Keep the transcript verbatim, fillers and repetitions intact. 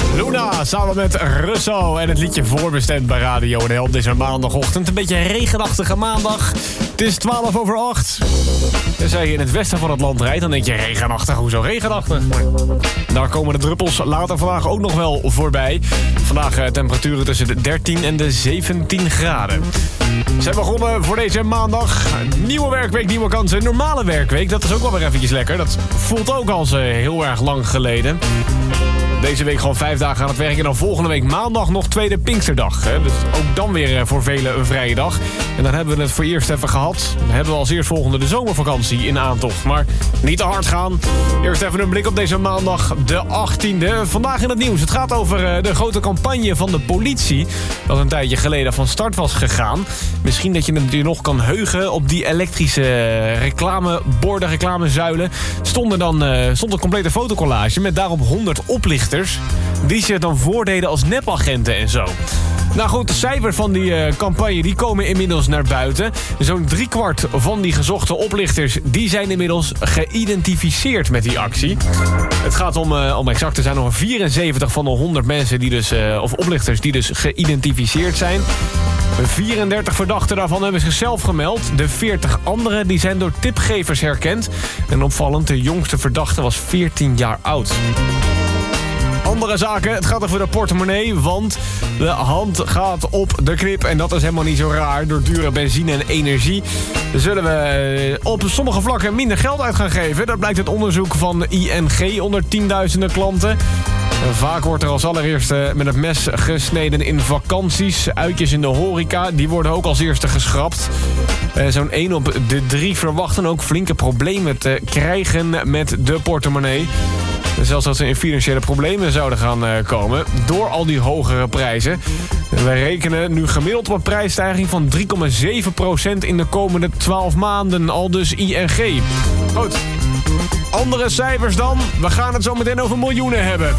Luna samen met Russo en het liedje Voorbestemd bij Radio N L op deze maandagochtend. Een beetje regenachtige maandag. Het is twaalf over acht. Als je in het westen van het land rijdt, dan denk je regenachtig. Hoezo regenachtig? Daar komen de druppels later vandaag ook nog wel voorbij. Vandaag eh, temperaturen tussen de dertien en de zeventien graden. We zijn begonnen voor deze maandag. Nieuwe werkweek, nieuwe kansen. Normale werkweek, dat is ook wel weer eventjes lekker. Dat voelt ook als uh, heel erg lang geleden. Deze week gewoon vijf dagen aan het werk. En dan volgende week maandag nog tweede Pinksterdag. Hè? Dus ook dan weer voor velen een vrije dag. En dan hebben we het voor eerst even gehad. Dan hebben we als eerstvolgende de zomervakantie in aantocht. Maar niet te hard gaan. Eerst even een blik op deze maandag de achttiende. Vandaag in het nieuws. Het gaat over de grote campagne van de politie. Dat een tijdje geleden van start was gegaan. Misschien dat je het je nog kan heugen. Op die elektrische reclameborden, reclamezuilen stond, er dan, uh, stond een complete fotocollage met daarop honderd oplichters die zich dan voordeden als nepagenten en zo. Nou goed, de cijfers van die uh, campagne die komen inmiddels naar buiten. Zo'n driekwart van die gezochte oplichters die zijn inmiddels geïdentificeerd met die actie. Het gaat om, uh, om exact te zijn, nog vierenzeventig van de honderd mensen die dus, uh, of oplichters die dus geïdentificeerd zijn. vierendertig verdachten daarvan hebben zichzelf gemeld. De veertig anderen die zijn door tipgevers herkend. En opvallend, de jongste verdachte was veertien jaar oud. Andere zaken, het gaat over de portemonnee, want de hand gaat op de knip. En dat is helemaal niet zo raar. Door dure benzine en energie zullen we op sommige vlakken minder geld uit gaan geven. Dat blijkt uit onderzoek van I N G onder tienduizenden klanten. Vaak wordt er als allereerste met het mes gesneden in vakanties. Uitjes in de horeca, die worden ook als eerste geschrapt. Zo'n één op de drie verwachten ook flinke problemen te krijgen met de portemonnee. Zelfs dat ze in financiële problemen zouden gaan komen door al die hogere prijzen. We rekenen nu gemiddeld op een prijsstijging van drie komma zeven procent in de komende twaalf maanden, al dus I N G. Goed. Andere cijfers dan. We gaan het zo meteen over miljoenen hebben.